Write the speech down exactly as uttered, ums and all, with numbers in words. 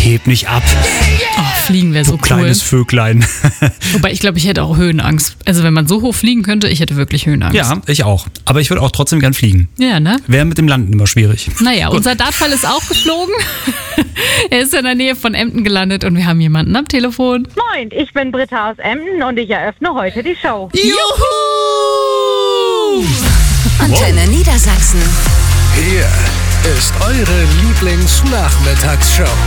heb nicht ab. Oh, fliegen wäre so cool. Kleines Vöglein. Wobei ich glaube, ich hätte auch Höhenangst. Also wenn man so hoch fliegen könnte, ich hätte wirklich Höhenangst. Ja, ich auch. Aber ich würde auch trotzdem gern fliegen. Ja, ne? Wäre mit dem Landen immer schwierig. Naja, unser Dartfall ist auch geflogen. Er ist in der Nähe von Emden gelandet und wir haben jemanden am Telefon. Moin, ich bin Britta aus Emden und ich eröffne heute die Show. Juhu! Antenne Wow. Niedersachsen. Hier ist eure Lieblingsnachmittagsshow.